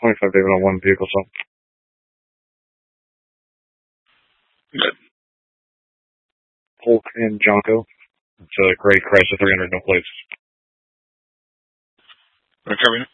25 David on one vehicle, so. Good. Hulk and Jonko. It's a gray Chrysler 300, no plates. Recovery.